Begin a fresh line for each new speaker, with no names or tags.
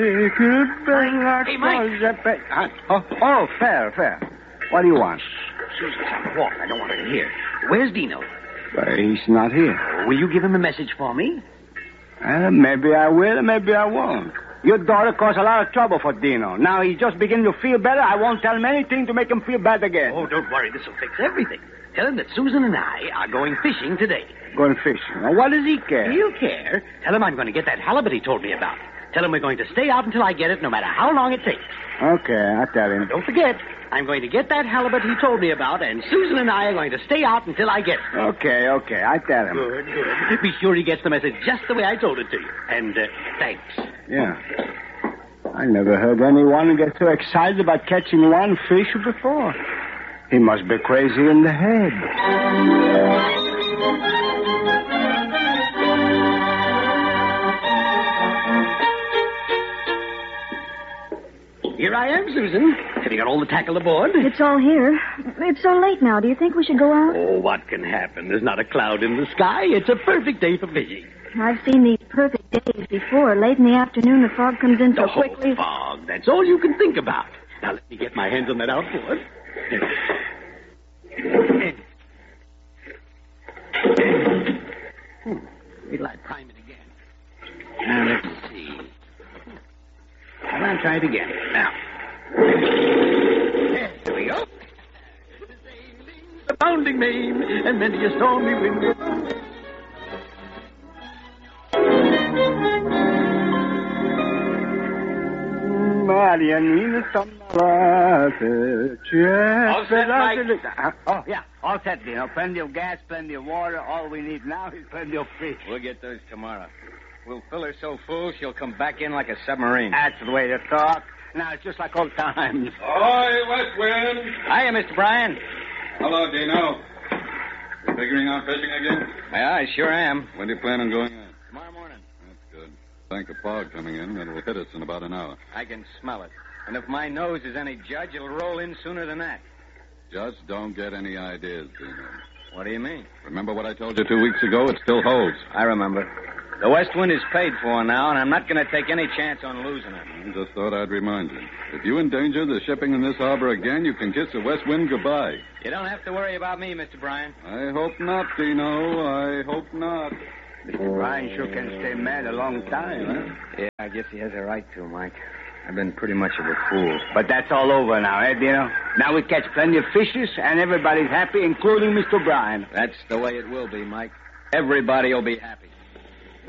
Hey, Mike.
Oh, fair. What do you want?
Susan's on the walk. I don't want her to hear. Where's Dino?
He's not here.
Will you give him a message for me?
Maybe I will, maybe I won't. Your daughter caused a lot of trouble for Dino. Now he's just beginning to feel better. I won't tell him anything to make him feel bad again.
Oh, don't worry. This will fix everything. Tell him that Susan and I are going fishing today.
Going fishing? Now, what does he care?
He'll care. Tell him I'm going to get that halibut he told me about. Tell him we're going to stay out until I get it, no matter how long it takes.
Okay, I'll tell him.
Don't forget, I'm going to get that halibut he told me about, and Susan and I are going to stay out until I get it.
Okay, I tell him.
Good. Be sure he gets the message just the way I told it to you. And thanks.
Yeah. I never heard anyone get so excited about catching one fish before. He must be crazy in the head.
Here I am, Susan. Have you got all the tackle aboard?
It's all here. It's so late now. Do you think we should go out?
Oh, what can happen? There's not a cloud in the sky. It's a perfect day for fishing.
I've seen these perfect days before. Late in the afternoon, the fog comes in so quickly.
Fog. That's all you can think about. Now, let me get my hands on that outboard. Wait till I prime it again. Now, let's see. Well, I'll try it again. Now. There we go. The pounding main, and many a stormy wind. All set, Mike?
Oh, yeah. All set, Dino. Plenty of gas, plenty of water. All we need now is plenty of fish.
We'll get those tomorrow. We'll fill her so full she'll come back in like a submarine.
That's the way to talk. Now, it's just like old times.
Ahoy, West Wind.
Hiya, Mr. Bryan.
Hello, Dino. You figuring on fishing again?
Yeah, I sure am.
When do you plan on going in?
Tomorrow morning.
That's good. Bank of fog coming in. It'll hit us in about an hour.
I can smell it. And if my nose is any judge, it'll roll in sooner than that.
Just don't get any ideas, Dino.
What do you mean?
Remember what I told you 2 weeks ago? It still holds.
I remember. The West Wind is paid for now, and I'm not going to take any chance on losing it.
I just thought I'd remind you. If you endanger the shipping in this harbor again, you can kiss the West Wind goodbye.
You don't have to worry about me, Mr. Bryan.
I hope not, Dino. I hope not.
Mr. Bryan sure can stay mad a long time, huh?
Yeah, I guess he has a right to, Mike. I've been pretty much of a fool.
But that's all over now, eh, Dino? Now we catch plenty of fishes, and everybody's happy, including Mr. Bryan.
That's the way it will be, Mike. Everybody will be happy.